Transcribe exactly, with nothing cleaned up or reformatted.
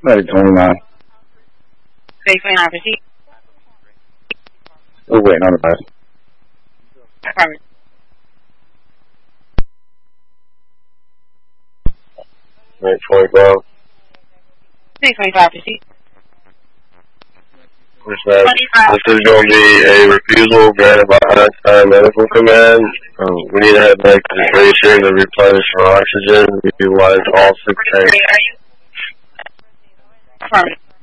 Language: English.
Medic twenty-nine. Medic twenty-nine, proceed. We're waiting on the bus. Affirmative. Medic twenty-five. Medic twenty-five, proceed. This is going to be a refusal granted by Einstein Medical Command. Um, we need to have medic concentration to replenish our oxygen. We utilize all six tanks. Affirmative.